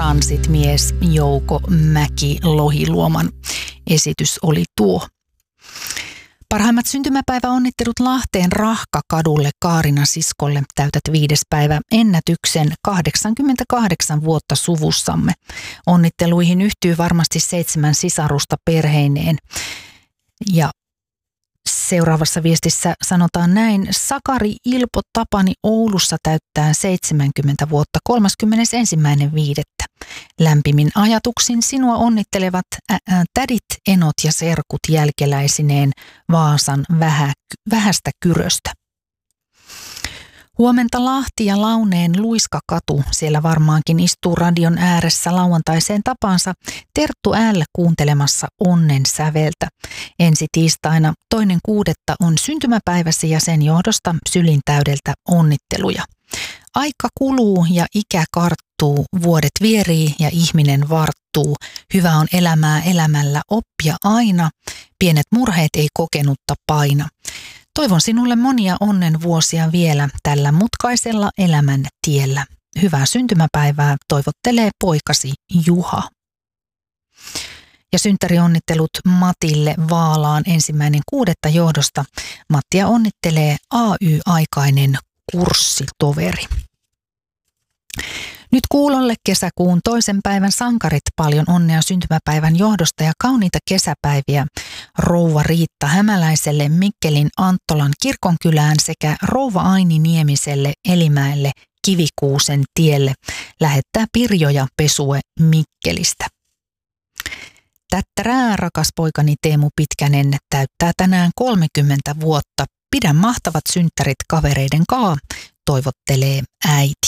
Transitmies Jouko Mäki-Lohiluoman esitys oli tuo. Parhaimmat syntymäpäiväonnittelut Lahteen Rahkakadulle Kaarina siskolle. Täytät 5. päivä ennätyksen 88 vuotta suvussamme. Onnitteluihin yhtyy varmasti 7 sisarusta perheineen. Ja seuraavassa viestissä sanotaan näin: Sakari Ilpo Tapani Oulussa täyttää 70 vuotta 31.5. Lämpimin ajatuksin sinua onnittelevat tädit, enot ja serkut jälkeläisineen Vaasan Vähästä Kyröstä. Huomenta Lahti ja Launeen Luiskakatu. Siellä varmaankin istuu radion ääressä lauantaiseen tapansa Terttu L. kuuntelemassa onnen säveltä. Ensi tiistaina 2.6. on syntymäpäiväsi ja sen johdosta sylin täydeltä onnitteluja. Aika kuluu ja ikä karttuu, vuodet vierii ja ihminen varttuu. Hyvä on elämää elämällä oppia aina, pienet murheet ei kokenutta paina. Toivon sinulle monia onnen vuosia vielä tällä mutkaisella elämän tiellä. Hyvää syntymäpäivää toivottelee poikasi Juha. Ja synttärionnittelut Matille Vaalaan 1.6. johdosta. Mattia onnittelee AY-aikainen kurssitoveri. Nyt kuulolle kesäkuun 2. päivän sankarit, paljon onnea syntymäpäivän johdosta ja kauniita kesäpäiviä rouva Riitta Hämäläiselle Mikkelin Anttolan kirkonkylään sekä rouva Aini Niemiselle Elimäelle Kivikuusen tielle. Lähettää Pirjo ja Pesue Mikkelistä. Tättärää, rakas poikani Teemu Pitkänen täyttää tänään 30 vuotta. Pidä mahtavat synttärit kavereiden kaa, toivottelee äiti.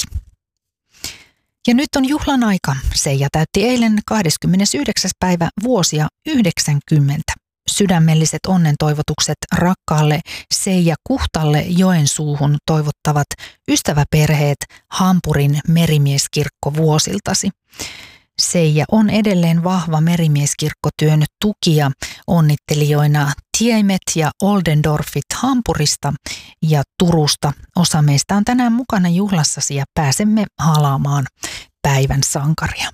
Ja nyt on juhlan aika. Seija täytti eilen 29. päivä vuosia 90. Sydämelliset onnentoivotukset rakkaalle Seija Kuhtalle Joensuuhun toivottavat ystäväperheet Hampurin merimieskirkko vuosiltasi. Seija on edelleen vahva merimieskirkkotyön tukija, onnittelijoina Tiemet ja Oldendorfit Hampurista ja Turusta. Osa meistä on tänään mukana juhlassasi ja pääsemme halaamaan päivän sankaria.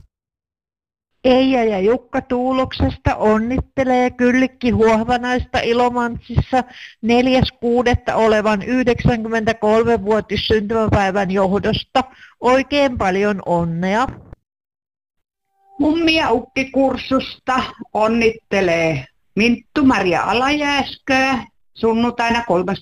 Eija ja Jukka Tuuloksesta onnittelee Kyllikki Huohvanaista Ilomantsissa 4.6. olevan 93-vuotis syntymäpäivän johdosta. Oikein paljon onnea. Mummi ja ukki Kursusta onnittelee Minttu Maria Alajääsköä sunnuntaina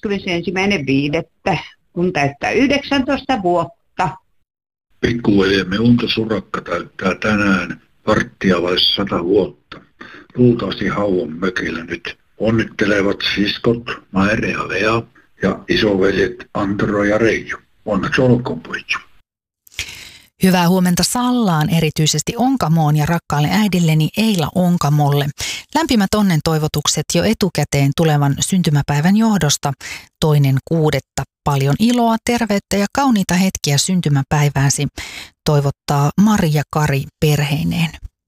31.5. kun täyttää 19 vuotta. Pikkuveljemme Unto Surakka täyttää tänään varttia vai 100 vuotta. Luultavasti Hauon mökillä nyt onnittelevat siskot Maire ja Lea ja isoveljet Antero ja Reiju. Onneksi olkoon pojitsu. Hyvää huomenta Sallaan, erityisesti Onkamoon ja rakkaalle äidilleni Eila Onkamolle. Lämpimät onnen toivotukset jo etukäteen tulevan syntymäpäivän johdosta 2.6. Paljon iloa, terveyttä ja kauniita hetkiä syntymäpäivääsi toivottaa Maria Kari perheineen.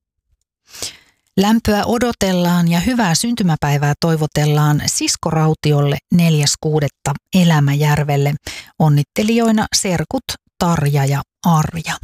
Lämpöä odotellaan ja hyvää syntymäpäivää toivotellaan Sisko Rautiolle 4.6. Elämäjärvelle. Onnittelijoina serkut Tarja ja Arja.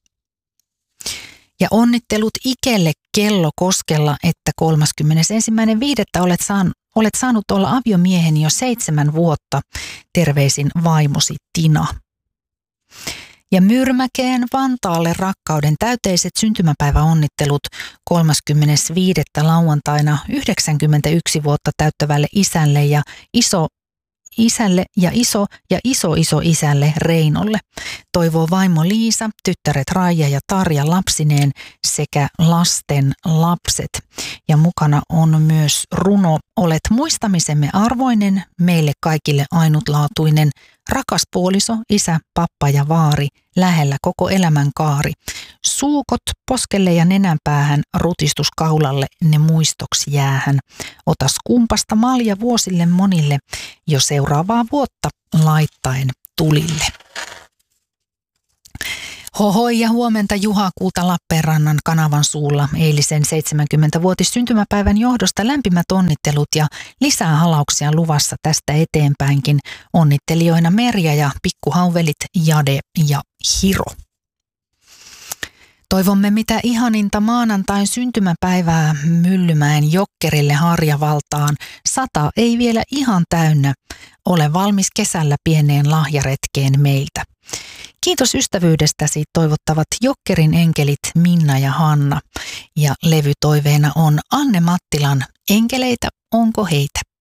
Ja onnittelut Ikelle Kellokoskella, että 31.5. olet saanut olla aviomieheni jo 7 vuotta. Terveisin vaimosi Tina. Ja Myyrmäkeen Vantaalle rakkauden täyteiset syntymäpäiväonnittelut 35. lauantaina 91 vuotta täyttävälle isälle ja iso isälle Reinolle. Toivoo vaimo Liisa, tyttäret Raija ja Tarja lapsineen sekä lasten lapset. Ja mukana on myös runo Olet muistamisemme arvoinen, meille kaikille ainutlaatuinen, rakas puoliso, isä, pappa ja vaari, lähellä koko elämän kaari. Suukot poskelle ja nenänpäähän, rutistus kaulalle, ne muistoksi jäähän. Otas kumpasta malja vuosille monille, jo seuraavaa vuotta laittaen tulille. Hohoi ja huomenta Juha Kulta Lappeenrannan kanavan suulla eilisen 70-vuotis syntymäpäivän johdosta lämpimät onnittelut ja lisää halauksia luvassa tästä eteenpäinkin. Onnittelijoina Merja ja pikkuhauvelit Jade ja Hiro. Toivomme mitä ihaninta maanantain syntymäpäivää Myllymäen Jokkerille Harjavaltaan. 100 ei vielä ihan täynnä. Ole valmis kesällä pieneen lahjaretkeen meiltä. Kiitos ystävyydestäsi, toivottavat Jokkerin enkelit Minna ja Hanna. Ja levytoiveena on Anne Mattilan Enkeleitä, onko heitä?